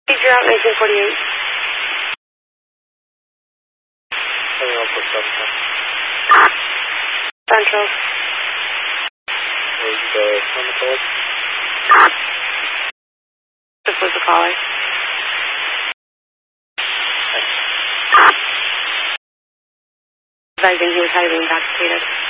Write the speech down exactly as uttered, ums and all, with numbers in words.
Figure out nineteen forty-eight. Coming up with Central. Central. Where's the chemical? This was the caller. Advising he was highly intoxicated.